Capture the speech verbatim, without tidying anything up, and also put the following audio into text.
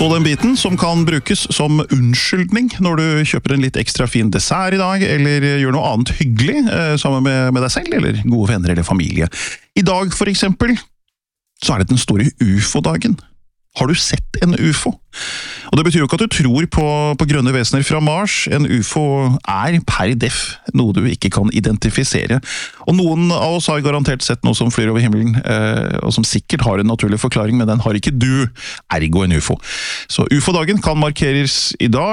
Så den biten som kan brukes som unnskyldning når du kjøper en litt ekstra fin dessert i dag, eller gjør noe annet hyggelig eh, sammen med, med deg selv, eller gode venner eller familie. I dag, for eksempel, så er det den store U F O-dagen. Har du sett en U F O? Og det betyr jo ikke at du tror på, på grønne vesener fra Mars. En U F O er per def noe du ikke kan identifisere. Og noen av oss har garantert sett noe som flyr over himmelen, eh, og som sikkert har en naturlig forklaring, men den har ikke du, ergo en U F O. Så U F O-dagen kan markeres i dag.